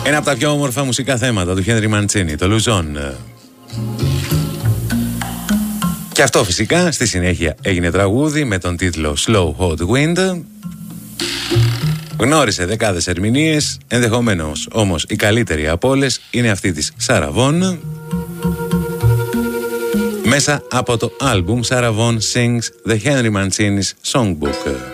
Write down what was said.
Ένα από τα πιο όμορφα μουσικά θέματα του Χένρι Μαντσίνι, το Λουζόν. Και αυτό φυσικά στη συνέχεια έγινε τραγούδι με τον τίτλο Slow Hot Wind. Γνώρισε δεκάδες ερμηνείες, ενδεχομένως όμως η καλύτερη από όλες είναι αυτή της Sarah Vaughan, μέσα από το άλμπουμ Sarah Vaughan Sings The Henry Mancini's Songbook.